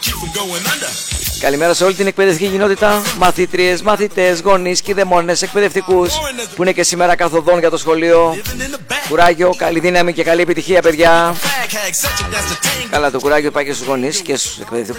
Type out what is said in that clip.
Καλημέρα σε όλη την εκπαιδευτική κοινότητα, μαθήτριες, μαθητές, γονείς, κηδεμόνες, εκπαιδευτικούς που είναι και σήμερα καθοδόν για το σχολείο. Κουράγιο, καλή δύναμη και καλή επιτυχία, παιδιά. Καλά, το κουράγιο πάει και στους γονείς και στους εκπαιδευτικούς.